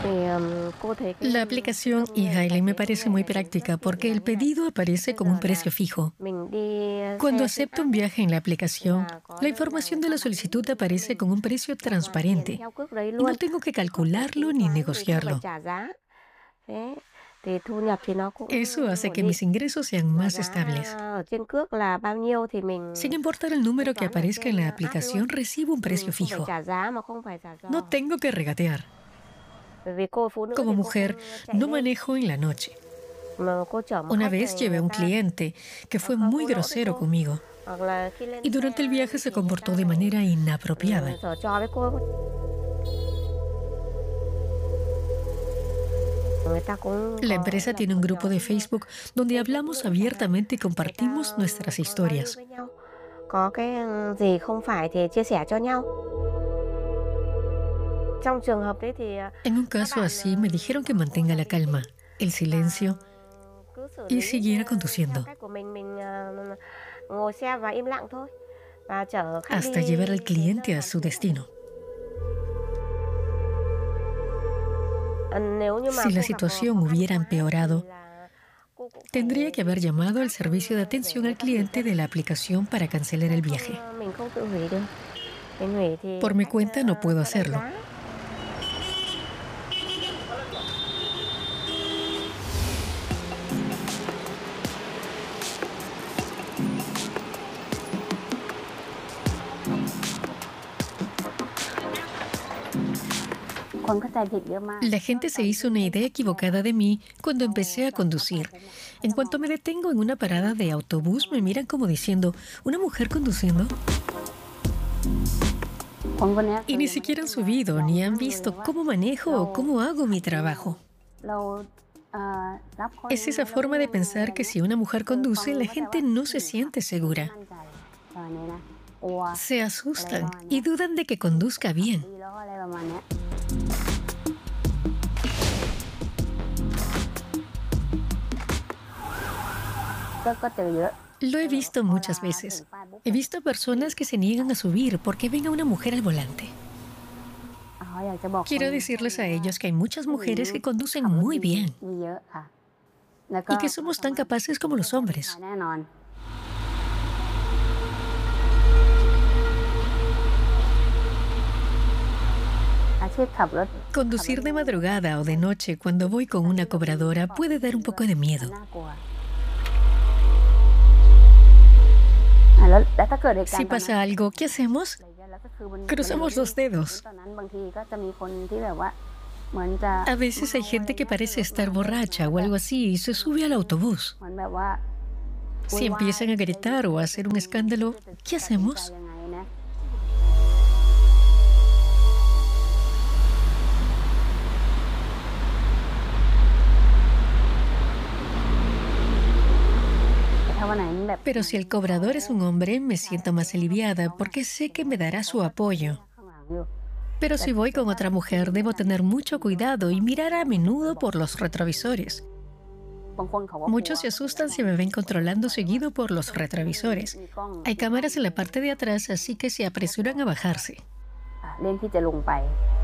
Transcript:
La aplicación e-Hailing me parece muy práctica porque el pedido aparece con un precio fijo. Cuando acepto un viaje en la aplicación, la información de la solicitud aparece con un precio transparente y no tengo que calcularlo ni negociarlo. Eso hace que mis ingresos sean más estables. Sin importar el número que aparezca en la aplicación, recibo un precio fijo. No tengo que regatear. Como mujer, no manejo en la noche. Una vez llevé a un cliente que fue muy grosero conmigo y durante el viaje se comportó de manera inapropiada. La empresa tiene un grupo de Facebook donde hablamos abiertamente y compartimos nuestras historias. En un caso así me dijeron que mantenga la calma, el silencio y siguiera conduciendo hasta llevar al cliente a su destino. Si la situación hubiera empeorado, tendría que haber llamado al servicio de atención al cliente de la aplicación para cancelar el viaje. Por mi cuenta no puedo hacerlo. La gente se hizo una idea equivocada de mí cuando empecé a conducir. En cuanto me detengo en una parada de autobús, me miran como diciendo, ¿una mujer conduciendo? Y ni siquiera han subido, ni han visto cómo manejo o cómo hago mi trabajo. Es esa forma de pensar que si una mujer conduce, la gente no se siente segura. Se asustan y dudan de que conduzca bien. Lo he visto muchas veces. He visto personas que se niegan a subir porque ven a una mujer al volante. Quiero decirles a ellos que hay muchas mujeres que conducen muy bien y que somos tan capaces como los hombres. Conducir de madrugada o de noche cuando voy con una cobradora puede dar un poco de miedo. Si pasa algo, ¿qué hacemos? Cruzamos los dedos. A veces hay gente que parece estar borracha o algo así y se sube al autobús. Si empiezan a gritar o a hacer un escándalo, ¿qué hacemos? Pero si el cobrador es un hombre, me siento más aliviada porque sé que me dará su apoyo. Pero si voy con otra mujer, debo tener mucho cuidado y mirar a menudo por los retrovisores. Muchos se asustan si me ven controlando seguido por los retrovisores. Hay cámaras en la parte de atrás, así que se apresuran a bajarse.